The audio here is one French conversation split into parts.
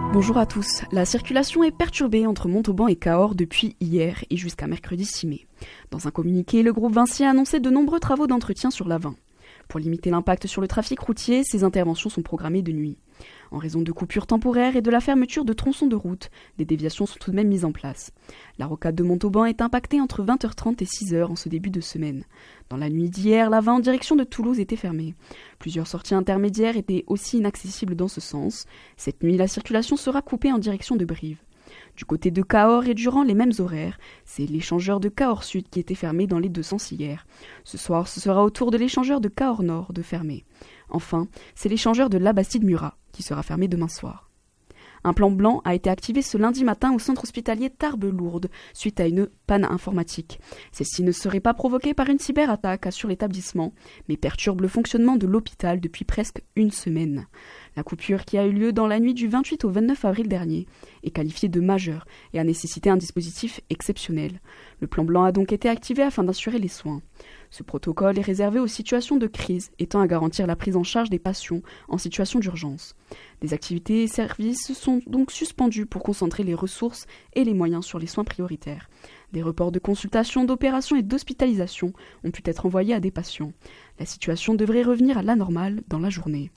Bonjour à tous. La circulation est perturbée entre Montauban et Cahors depuis hier et jusqu'à mercredi 6 mai. Dans un communiqué, le groupe Vinci a annoncé de nombreux travaux d'entretien sur l'A20. Pour limiter l'impact sur le trafic routier, ces interventions sont programmées de nuit. En raison de coupures temporaires et de la fermeture de tronçons de route, des déviations sont tout de même mises en place. La rocade de Montauban est impactée entre 20h30 et 6h en ce début de semaine. Dans la nuit d'hier, l'A20 en direction de Toulouse était fermée. Plusieurs sorties intermédiaires étaient aussi inaccessibles dans ce sens. Cette nuit, la circulation sera coupée en direction de Brive. Du côté de Cahors et durant les mêmes horaires, c'est l'échangeur de Cahors Sud qui était fermé dans les deux sens hier. Ce soir, ce sera au tour de l'échangeur de Cahors Nord de fermer. Enfin, c'est l'échangeur de Labastide-Murat qui sera fermé demain soir. Un plan blanc a été activé ce lundi matin au centre hospitalier Tarbes-Lourdes suite à une panne informatique. Celle-ci ne serait pas provoquée par une cyberattaque, assure l'établissement, mais perturbe le fonctionnement de l'hôpital depuis presque une semaine. La coupure qui a eu lieu dans la nuit du 28 au 29 avril dernier est qualifiée de majeure et a nécessité un dispositif exceptionnel. Le plan blanc a donc été activé afin d'assurer les soins. Ce protocole est réservé aux situations de crise, étant à garantir la prise en charge des patients en situation d'urgence. Des activités et services sont donc suspendus pour concentrer les ressources et les moyens sur les soins prioritaires. Des reports de consultation, d'opérations et d'hospitalisation ont pu être envoyés à des patients. La situation devrait revenir à la normale dans la journée.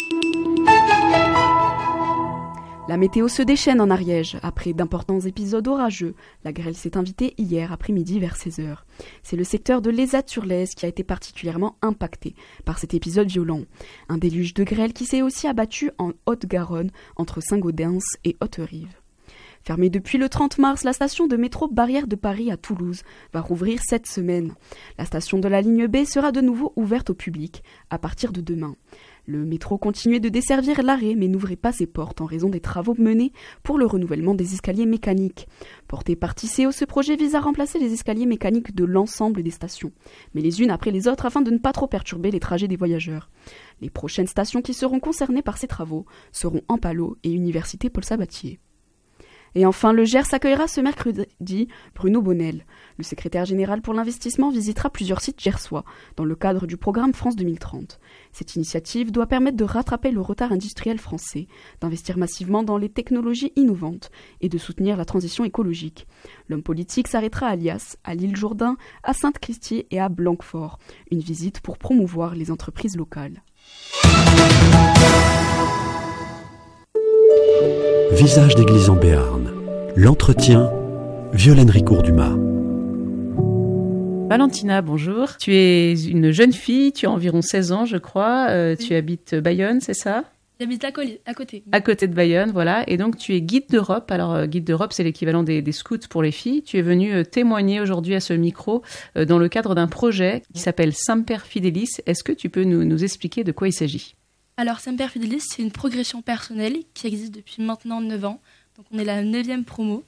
La météo se déchaîne en Ariège. Après d'importants épisodes orageux, la grêle s'est invitée hier après-midi vers 16h. C'est le secteur de l'Ézat-sur-Lèze qui a été particulièrement impacté par cet épisode violent. Un déluge de grêle qui s'est aussi abattu en Haute-Garonne, entre Saint-Gaudens et Haute-Rive. Fermée depuis le 30 mars, la station de métro Barrière de Paris à Toulouse va rouvrir cette semaine. La station de la ligne B sera de nouveau ouverte au public à partir de demain. Le métro continuait de desservir l'arrêt mais n'ouvrait pas ses portes en raison des travaux menés pour le renouvellement des escaliers mécaniques. Porté par Tisséo, ce projet vise à remplacer les escaliers mécaniques de l'ensemble des stations, mais les unes après les autres afin de ne pas trop perturber les trajets des voyageurs. Les prochaines stations qui seront concernées par ces travaux seront Ampalo et Université Paul Sabatier. Et enfin, le Gers accueillera ce mercredi Bruno Bonnel. Le secrétaire général pour l'investissement visitera plusieurs sites gersois dans le cadre du programme France 2030. Cette initiative doit permettre de rattraper le retard industriel français, d'investir massivement dans les technologies innovantes et de soutenir la transition écologique. L'homme politique s'arrêtera à Lias, à l'île Jourdain, à Sainte-Cristier et à Blanquefort. Une visite pour promouvoir les entreprises locales. Visage d'église en Béarn. L'entretien, Violaine Ricourt-Dumas. Valentina, bonjour. Tu es une jeune fille, tu as environ 16 ans, je crois. Oui. Tu habites Bayonne, c'est ça ? J'habite à côté. À côté de Bayonne, voilà. Et donc, tu es guide d'Europe. Alors, guide d'Europe, c'est l'équivalent des scouts pour les filles. Tu es venue témoigner aujourd'hui à ce micro dans le cadre d'un projet qui s'appelle Semper Fidelis. Est-ce que tu peux nous expliquer de quoi il s'agit ? Alors, Semper Fidelis, c'est une progression personnelle qui existe depuis maintenant 9 ans. Donc, on est la 9e promo.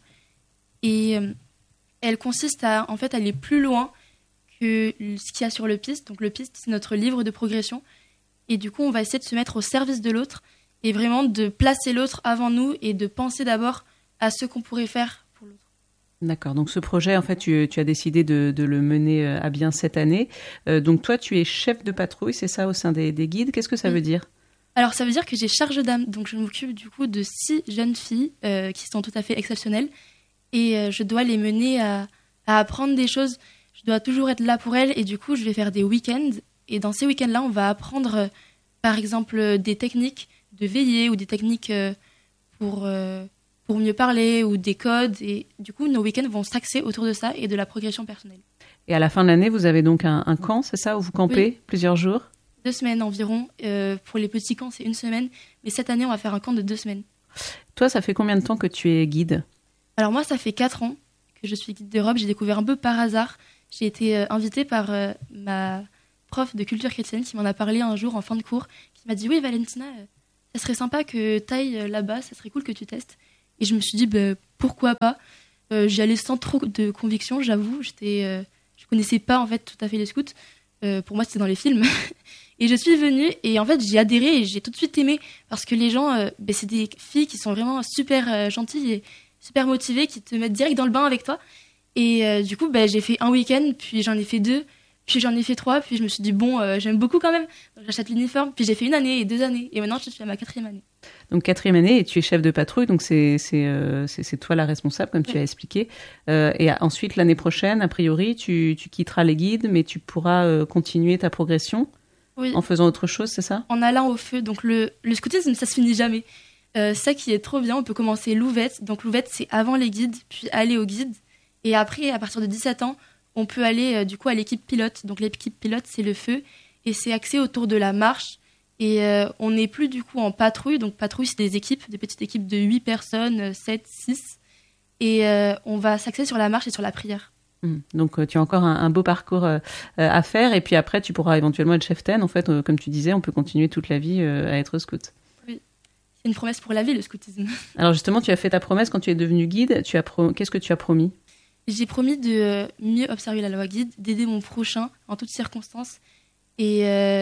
Et elle consiste à aller plus loin que ce qu'il y a sur le PIST. Donc, le PIST, c'est notre livre de progression. Et du coup, on va essayer de se mettre au service de l'autre et vraiment de placer l'autre avant nous et de penser d'abord à ce qu'on pourrait faire pour l'autre. D'accord. Donc, ce projet, en fait, tu as décidé de le mener à bien cette année. Donc, toi, tu es chef de patrouille, c'est ça, au sein des guides. Qu'est-ce que ça veut dire ? Alors, ça veut dire que j'ai charge d'âme. Donc, je m'occupe du coup de 6 jeunes filles qui sont tout à fait exceptionnelles. Et je dois les mener à apprendre des choses. Je dois toujours être là pour elles. Et du coup, je vais faire des week-ends. Et dans ces week-ends-là, on va apprendre, par exemple, des techniques de veillée ou des techniques pour mieux parler ou des codes. Et du coup, nos week-ends vont s'axer autour de ça et de la progression personnelle. Et à la fin de l'année, vous avez donc un camp, c'est ça, où vous campez plusieurs jours ? 2 semaines environ. Pour les petits camps, c'est 1 semaine. Mais cette année, on va faire un camp de 2 semaines. Toi, ça fait combien de temps que tu es guide ? Alors moi, ça fait 4 ans que je suis guide d'Europe. J'ai découvert un peu par hasard. J'ai été invitée par ma prof de culture chrétienne qui m'en a parlé un jour en fin de cours, qui m'a dit « Oui, Valentina, ça serait sympa que tu ailles là-bas, ça serait cool que tu testes. » Et je me suis dit pourquoi pas. J'y allais sans trop de conviction, j'avoue. Je connaissais pas en fait tout à fait les scouts. Pour moi, c'était dans les films. Et je suis venue et en fait, j'ai adhéré et j'ai tout de suite aimé parce que les gens, c'est des filles qui sont vraiment super gentilles et super motivées, qui te mettent direct dans le bain avec toi. Et du coup, j'ai fait un week-end, puis j'en ai fait 2 Puis j'en ai fait 3, puis je me suis dit, bon, j'aime beaucoup quand même. Donc j'achète l'uniforme, puis j'ai fait 1 année et 2 années. Et maintenant, je suis à ma 4e année. Donc 4e année et tu es chef de patrouille, donc c'est toi la responsable, comme tu as expliqué. Et ensuite, l'année prochaine, a priori, tu quitteras les guides, mais tu pourras continuer ta progression en faisant autre chose, c'est ça ? En allant au feu. Donc le scoutisme, ça se finit jamais. Ça qui est trop bien, on peut commencer l'ouvette. Donc l'ouvette, c'est avant les guides, puis aller aux guides. Et après, à partir de 17 ans, on peut aller du coup à l'équipe pilote. Donc l'équipe pilote, c'est le feu. Et c'est axé autour de la marche. Et on n'est plus du coup en patrouille. Donc patrouille, c'est des petites équipes de 8 personnes, 7, 6. Et on va s'axer sur la marche et sur la prière. Donc tu as encore un beau parcours à faire. Et puis après, tu pourras éventuellement être chef-ten. En fait, comme tu disais, on peut continuer toute la vie à être scout. Oui, c'est une promesse pour la vie, le scoutisme. Alors justement, tu as fait ta promesse quand tu es devenu guide. Qu'est-ce que tu as promis ? J'ai promis de mieux observer la loi guide, d'aider mon prochain en toutes circonstances et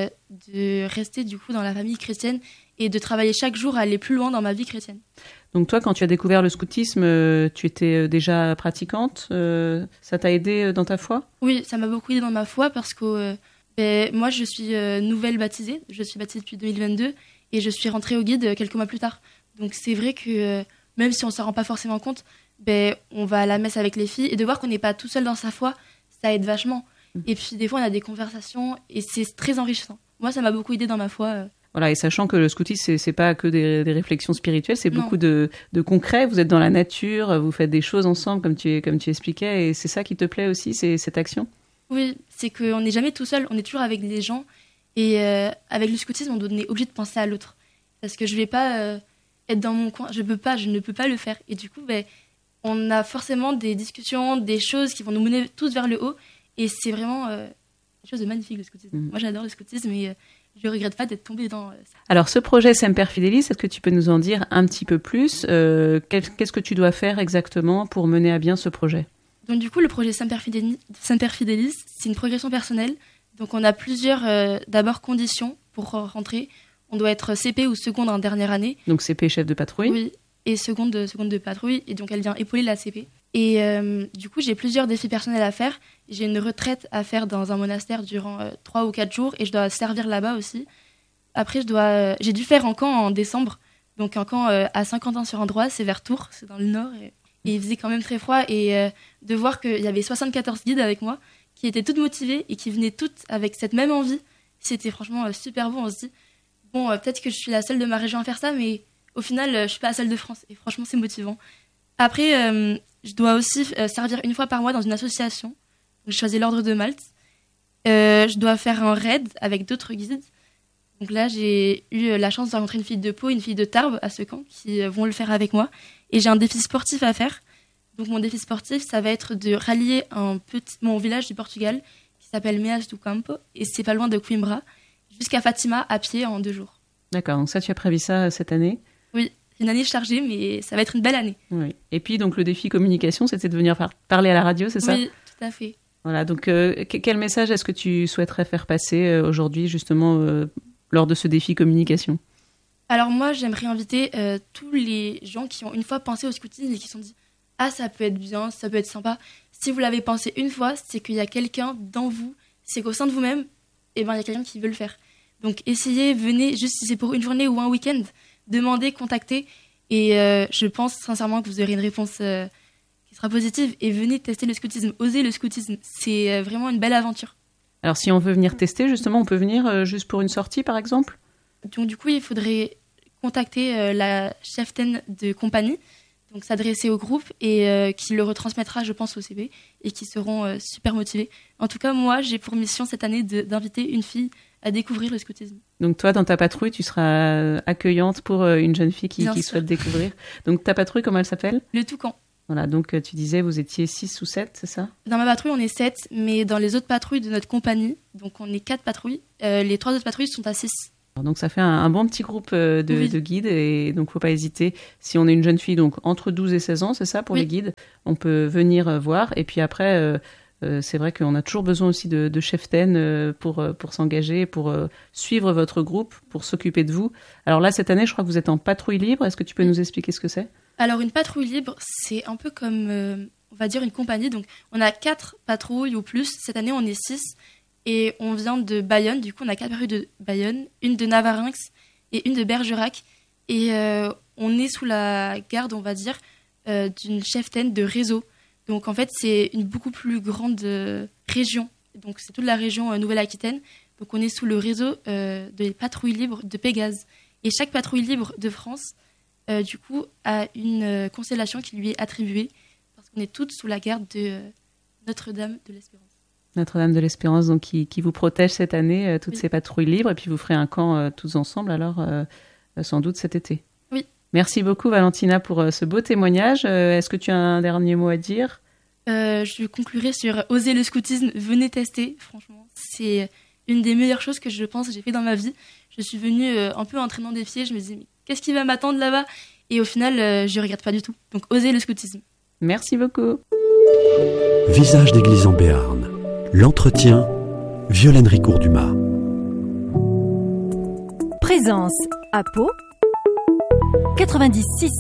de rester du coup dans la famille chrétienne et de travailler chaque jour à aller plus loin dans ma vie chrétienne. Donc toi, quand tu as découvert le scoutisme, tu étais déjà pratiquante, ça t'a aidé dans ta foi ? Oui, ça m'a beaucoup aidé dans ma foi parce que moi je suis nouvelle baptisée, je suis baptisée depuis 2022 et je suis rentrée au guide quelques mois plus tard. Donc c'est vrai que même si on ne s'en rend pas forcément compte, on va à la messe avec les filles et de voir qu'on n'est pas tout seul dans sa foi, ça aide vachement. Et puis des fois on a des conversations et c'est très enrichissant. Moi ça m'a beaucoup aidé dans ma foi. Voilà, et sachant que le scoutisme c'est pas que des réflexions spirituelles, c'est beaucoup de concret. Vous êtes dans la nature, vous faites des choses ensemble comme tu expliquais, et c'est ça qui te plaît aussi, c'est cette action ? Oui, c'est qu'on n'est jamais tout seul, on est toujours avec des gens et avec le scoutisme on est obligé de penser à l'autre parce que je vais pas être dans mon coin, je ne peux pas le faire et du coup on a forcément des discussions, des choses qui vont nous mener tous vers le haut. Et c'est vraiment quelque chose de magnifique, le scoutisme. Moi, j'adore le scoutisme et je ne regrette pas d'être tombée dans ça. Alors, ce projet Semper Fidelis, est-ce que tu peux nous en dire un petit peu plus ? Qu'est-ce que tu dois faire exactement pour mener à bien ce projet ? Donc, du coup, le projet Semper Fidelis, c'est une progression personnelle. Donc, on a plusieurs, d'abord, conditions pour rentrer. On doit être CP ou seconde en dernière année. Donc, CP, chef de patrouille ? Oui. Et seconde de patrouille, et donc elle vient épauler la CP. Et du coup, j'ai plusieurs défis personnels à faire. J'ai une retraite à faire dans un monastère durant 3 ou 4 jours, et je dois servir là-bas aussi. Après, j'ai dû faire un camp en décembre, donc un camp à Saint-Quentin-sur-Androise, c'est vers Tours, c'est dans le nord, et il faisait quand même très froid, et de voir qu'il y avait 74 guides avec moi, qui étaient toutes motivées, et qui venaient toutes avec cette même envie, c'était franchement super beau. On se dit, bon, peut-être que je suis la seule de ma région à faire ça, mais au final, je suis pas la seule de France et franchement, c'est motivant. Après, je dois aussi servir 1 fois par mois dans une association. Donc, j'ai choisi l'Ordre de Malte. Je dois faire un raid avec d'autres guides. Donc là, j'ai eu la chance de rencontrer une fille de Pau, une fille de Tarbes à ce camp qui vont le faire avec moi. Et j'ai un défi sportif à faire. Donc mon défi sportif, ça va être de rallier mon village du Portugal qui s'appelle Meas do Campo et c'est pas loin de Coimbra jusqu'à Fatima à pied en 2 jours. D'accord, donc ça, tu as prévu ça cette année ? Oui, c'est une année chargée, mais ça va être une belle année. Oui. Et puis, donc, le défi communication, c'était de venir parler à la radio, c'est ça ? Oui, tout à fait. Voilà, donc, quel message est-ce que tu souhaiterais faire passer aujourd'hui, justement, lors de ce défi communication ? Alors moi, j'aimerais inviter tous les gens qui ont une fois pensé au scoutisme et qui se sont dit « Ah, ça peut être bien, ça peut être sympa ». Si vous l'avez pensé une fois, c'est qu'il y a quelqu'un dans vous, c'est qu'au sein de vous-même, il y a quelqu'un qui veut le faire. Donc, essayez, venez, juste si c'est pour une journée ou un week-end, demandez, contactez. Et je pense sincèrement que vous aurez une réponse qui sera positive. Et venez tester le scoutisme, osez le scoutisme. C'est vraiment une belle aventure. Alors, si on veut venir tester, justement, on peut venir juste pour une sortie, par exemple ? Donc, du coup, il faudrait contacter la chef-ten de compagnie, donc s'adresser au groupe et qui le retransmettra, je pense, au CP et qui seront super motivés. En tout cas, moi, j'ai pour mission cette année d'inviter une fille à découvrir le scoutisme. Donc toi, dans ta patrouille, tu seras accueillante pour une jeune fille qui souhaite découvrir. Donc ta patrouille, comment elle s'appelle ? Le Toucan. Voilà, donc tu disais, vous étiez 6 ou 7, c'est ça ? Dans ma patrouille, on est 7, mais dans les autres patrouilles de notre compagnie, donc on est 4 patrouilles, les 3 autres patrouilles sont à 6. Donc ça fait un bon petit groupe de guides, et donc il ne faut pas hésiter. Si on est une jeune fille, donc entre 12 et 16 ans, c'est ça pour les guides, on peut venir voir, et puis après... c'est vrai qu'on a toujours besoin aussi de chef-ten pour s'engager, pour suivre votre groupe, pour s'occuper de vous. Alors là, cette année, je crois que vous êtes en patrouille libre. Est-ce que tu peux nous expliquer ce que c'est ? Alors, une patrouille libre, c'est un peu comme, on va dire, une compagnie. Donc, on a 4 patrouilles ou plus. Cette année, on est 6. Et on vient de Bayonne, du coup on a 4 rues de Bayonne, une de Navarinx et une de Bergerac. Et on est sous la garde, on va dire, d'une cheftaine de réseau. Donc en fait c'est une beaucoup plus grande région. Donc c'est toute la région Nouvelle-Aquitaine. Donc on est sous le réseau des patrouilles libres de Pégase. Et chaque patrouille libre de France, du coup, a une constellation qui lui est attribuée. Parce qu'on est toutes sous la garde de Notre-Dame de l'Espérance. Notre-Dame de l'Espérance, donc qui vous protège cette année, toutes ces patrouilles libres, et puis vous ferez un camp tous ensemble, alors sans doute cet été. Oui. Merci beaucoup Valentina pour ce beau témoignage. Est-ce que tu as un dernier mot à dire ? Je conclurai sur oser le scoutisme, venez tester, franchement. C'est une des meilleures choses que je pense que j'ai fait dans ma vie. Je suis venue un peu entraînant des pieds, je me disais, mais qu'est-ce qui va m'attendre là-bas ? Et au final, je ne regrette pas du tout. Donc osez le scoutisme. Merci beaucoup. Visage d'église en Béarn. L'entretien, Violaine Ricourt-Dumas. Présence à Pau, 96.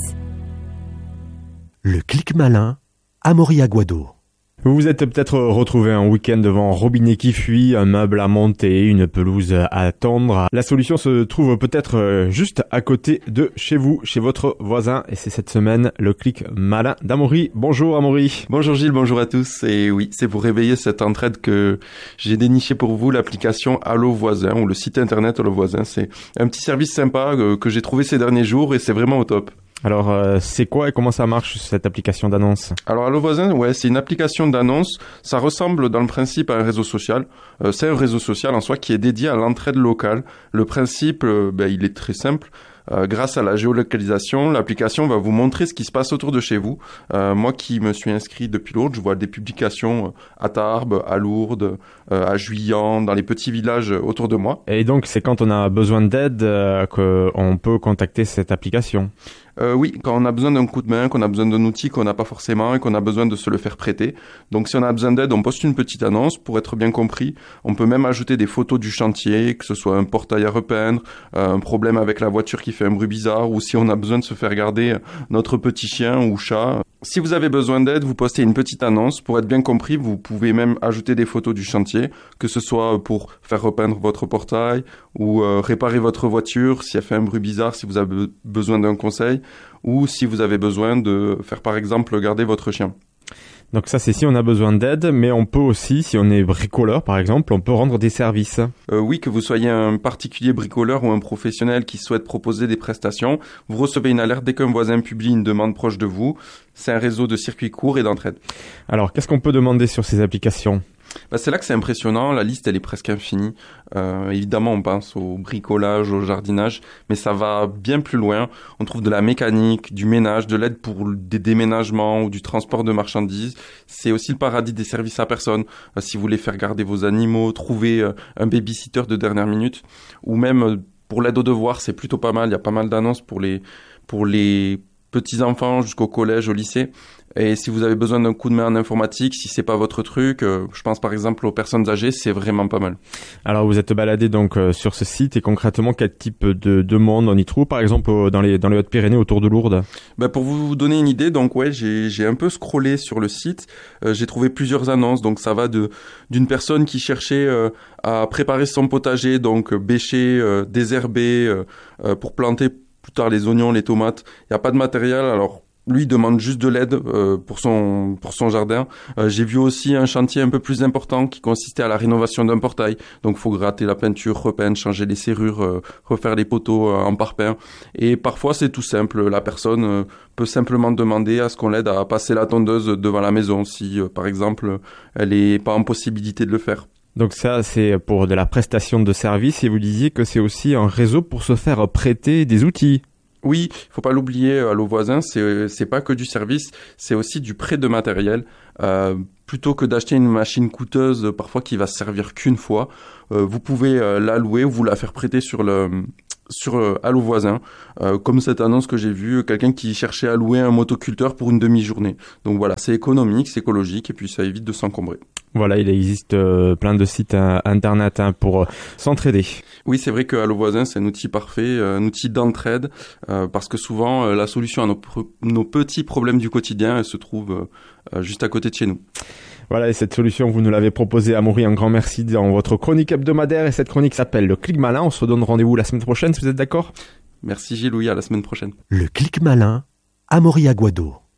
Le clic malin, Amaury Aguado. Vous vous êtes peut-être retrouvé un week-end devant un robinet qui fuit, un meuble à monter, une pelouse à tondre. La solution se trouve peut-être juste à côté de chez vous, chez votre voisin. Et c'est cette semaine le clic malin d'Amaury. Bonjour Amaury. Bonjour Gilles, bonjour à tous. Et oui, c'est pour réveiller cette entraide que j'ai déniché pour vous l'application Allo Voisin ou le site internet Allo Voisin. C'est un petit service sympa que j'ai trouvé ces derniers jours et c'est vraiment au top. Alors, c'est quoi et comment ça marche cette application d'annonce ? Alors, Allo Voisin, ouais, c'est une application d'annonce. Ça ressemble dans le principe à un réseau social. C'est un réseau social en soi qui est dédié à l'entraide locale. Le principe, il est très simple. Grâce à la géolocalisation, l'application va vous montrer ce qui se passe autour de chez vous. Moi qui me suis inscrit depuis Lourdes, je vois des publications à Tarbes, à Lourdes, à Juillan, dans les petits villages autour de moi. Et donc, c'est quand on a besoin d'aide qu'on peut contacter cette application ? Oui, quand on a besoin d'un coup de main, qu'on a besoin d'un outil qu'on n'a pas forcément et qu'on a besoin de se le faire prêter. Donc si on a besoin d'aide, on poste une petite annonce pour être bien compris. On peut même ajouter des photos du chantier, que ce soit un portail à repeindre, un problème avec la voiture qui fait un bruit bizarre, ou si on a besoin de se faire garder notre petit chien ou chat. Si vous avez besoin d'aide, vous postez une petite annonce. Pour être bien compris, vous pouvez même ajouter des photos du chantier, que ce soit pour faire repeindre votre portail ou réparer votre voiture si elle fait un bruit bizarre, si vous avez besoin d'un conseil, ou si vous avez besoin de faire par exemple garder votre chien. Donc ça c'est si on a besoin d'aide, mais on peut aussi, si on est bricoleur par exemple, on peut rendre des services. Oui, que vous soyez un particulier bricoleur ou un professionnel qui souhaite proposer des prestations, vous recevez une alerte dès qu'un voisin publie une demande proche de vous. C'est un réseau de circuits courts et d'entraide. Alors qu'est-ce qu'on peut demander sur ces applications ? C'est là que c'est impressionnant, la liste elle est presque infinie. Évidemment on pense au bricolage, au jardinage, mais ça va bien plus loin. On trouve de la mécanique, du ménage, de l'aide pour des déménagements ou du transport de marchandises. C'est aussi le paradis des services à personne. Si vous voulez faire garder vos animaux, trouver un babysitter de dernière minute, ou même pour l'aide aux devoirs, c'est plutôt pas mal. Il y a pas mal d'annonces pour les petits enfants jusqu'au collège, au lycée. Et si vous avez besoin d'un coup de main en informatique, si c'est pas votre truc, je pense par exemple aux personnes âgées, c'est vraiment pas mal. Alors vous êtes baladé donc sur ce site et concrètement quel type de demande on y trouve par exemple dans les Hautes-Pyrénées autour de Lourdes ? Pour vous donner une idée, donc ouais, j'ai un peu scrollé sur le site, j'ai trouvé plusieurs annonces, donc ça va d'une personne qui cherchait à préparer son potager, donc bêcher, désherber pour planter plus tard les oignons, les tomates. Il y a pas de matériel, alors lui, il demande juste de l'aide pour son jardin. J'ai vu aussi un chantier un peu plus important qui consistait à la rénovation d'un portail. Donc, faut gratter la peinture, repeindre, changer les serrures, refaire les poteaux en parpaing. Et parfois, c'est tout simple. La personne peut simplement demander à ce qu'on l'aide à passer la tondeuse devant la maison si, par exemple, elle n'est pas en possibilité de le faire. Donc ça, c'est pour de la prestation de services et vous disiez que c'est aussi un réseau pour se faire prêter des outils. Oui, faut pas l'oublier, Allo Voisin, c'est pas que du service, c'est aussi du prêt de matériel. Plutôt que d'acheter une machine coûteuse, parfois qui va se servir qu'une fois, vous pouvez la louer ou vous la faire prêter sur Allo Voisin, comme cette annonce que j'ai vue, quelqu'un qui cherchait à louer un motoculteur pour une demi-journée. Donc voilà, c'est économique, c'est écologique et puis ça évite de s'encombrer. Voilà, il existe plein de sites internet pour s'entraider. Oui, c'est vrai que Allo Voisin, c'est un outil parfait, un outil d'entraide, parce que souvent, la solution à nos petits problèmes du quotidien, elle se trouve juste à côté de chez nous. Voilà, et cette solution, vous nous l'avez proposée, Amaury, un grand merci dans votre chronique hebdomadaire. Et cette chronique s'appelle Le Clic Malin. On se donne rendez-vous la semaine prochaine, si vous êtes d'accord ? Merci Gilles, oui, à la semaine prochaine. Le Clic Malin, Amaury Aguado.